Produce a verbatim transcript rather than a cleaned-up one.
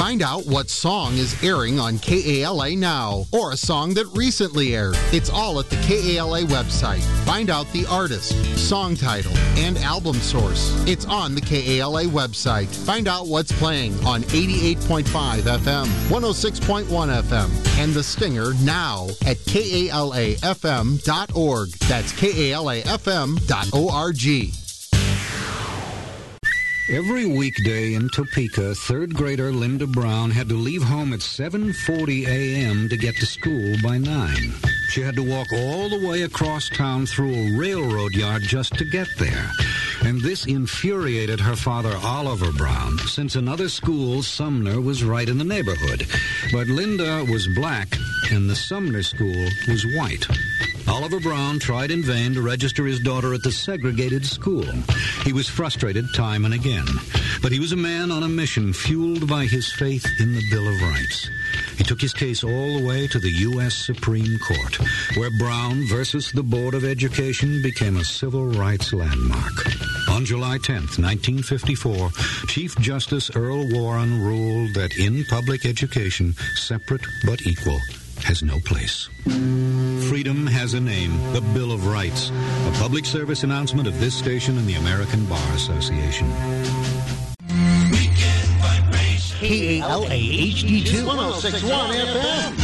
Find out what song is airing on K A L A now, or a song that recently aired. It's all at the K A L A website. Find out the artist, song title, and album source. It's on the K A L A website. Find out what's playing on eighty-eight point five F M, one oh six point one F M, and The Stinger now at K A L A F M dot org. That's K A L A F M dot org. Every weekday in Topeka, third grader Linda Brown had to leave home at seven forty a.m. to get to school by nine. She had to walk all the way across town through a railroad yard just to get there. And this infuriated her father, Oliver Brown, since another school, Sumner, was right in the neighborhood. But Linda was black, and the Sumner school was white. Oliver Brown tried in vain to register his daughter at the segregated school. He was frustrated time and again. But he was a man on a mission fueled by his faith in the Bill of Rights. He took his case all the way to the U S Supreme Court, where Brown versus the Board of Education became a civil rights landmark. On July tenth, nineteen fifty-four, Chief Justice Earl Warren ruled that in public education, separate but equal has no place. Freedom has a name, the Bill of Rights. A public service announcement of this station and the American Bar Association. K A L A H D two, one oh six point one F M.